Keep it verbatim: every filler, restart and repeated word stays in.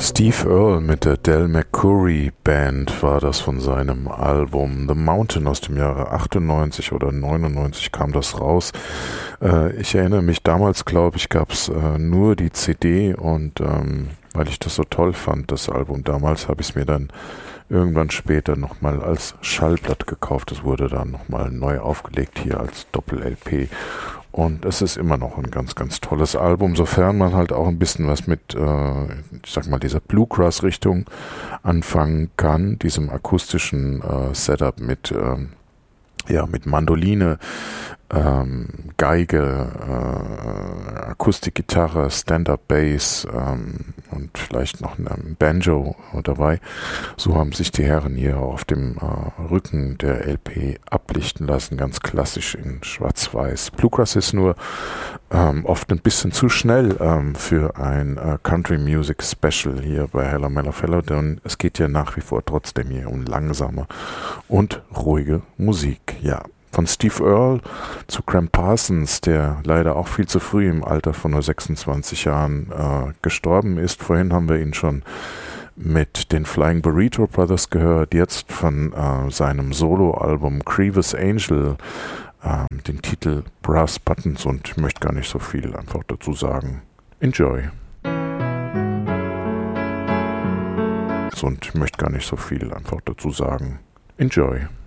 Steve Earle mit der Del McCoury Band war das von seinem Album The Mountain aus dem Jahre achtundneunzig oder neunundneunzig kam das raus. Äh, ich erinnere mich, damals glaube ich gab es äh, nur die C D und ähm, weil ich das so toll fand, das Album damals, habe ich es mir dann irgendwann später nochmal als Schallplatte gekauft. Es wurde dann nochmal neu aufgelegt hier als Doppel-L P. Und es ist immer noch ein ganz, ganz tolles Album, sofern man halt auch ein bisschen was mit, äh, ich sag mal, dieser Bluegrass-Richtung anfangen kann, diesem akustischen äh, Setup mit, ähm, ja, mit Mandoline, ähm, Geige, äh, Akustikgitarre, Stand-Up-Bass ähm, und vielleicht noch ein Banjo dabei. So haben sich die Herren hier auf dem äh, Rücken der L P ablichten lassen, ganz klassisch in schwarz-weiß. Bluegrass ist nur ähm, oft ein bisschen zu schnell ähm, für ein äh, Country Music Special hier bei Hello Mellow, denn es geht ja nach wie vor trotzdem hier um langsame und ruhige Musik. Ja. Von Steve Earle zu Gram Parsons, der leider auch viel zu früh im Alter von nur sechsundzwanzig Jahren äh, gestorben ist. Vorhin haben wir ihn schon mit den Flying Burrito Brothers gehört, jetzt von äh, seinem Soloalbum Grievous Angel, äh, den Titel Brass Buttons, und ich möchte gar nicht so viel einfach dazu sagen. Enjoy. Und ich möchte gar nicht so viel einfach dazu sagen. Enjoy.